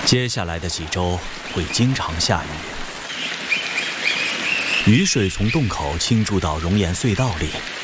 接下来的几周会经常下雨，雨水从洞口倾注到熔岩隧道里，